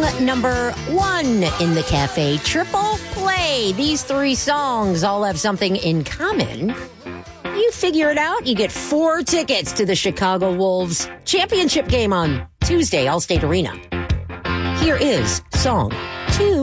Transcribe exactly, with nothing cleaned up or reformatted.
number one in the cafe. Triple play. These three songs all have something in common. You figure it out. You get four tickets to the Chicago Wolves championship game on Tuesday, Allstate Arena. Here is song two.